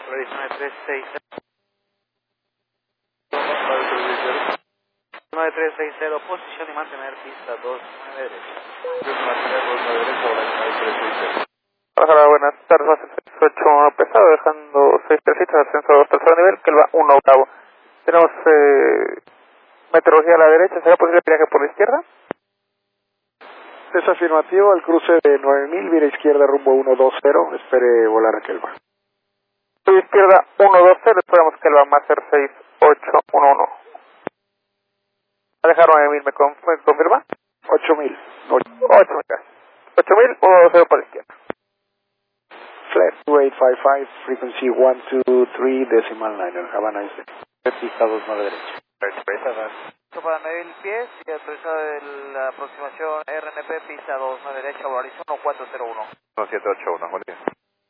Ready 9360. 9360, posición y mantener pista 29 derecha. Mantener 29 derecha, ahora 9360. Hola, buenas tardes, base 68 pesado, dejando 6300, ascenso 2 tercer nivel, que él va 1 octavo. Tenemos meteorología a la derecha, ¿será posible viaje por la izquierda? Es afirmativo, al cruce de 9000, vira izquierda rumbo 120, espere volar a Kelva. Izquierda 120, esperamos que él va más ser 6811. A dejar 9000, ¿me confirma? 8000. 8000, gracias. 8000, 120 por la izquierda. Flat 2855, frequency 123, decimal 9, have a nice day. Pista 29 derecha. Esto para 9000 pies y autorizado de la aproximación RNP pista 29 derecha, Horizon 1401. 1781, buen día.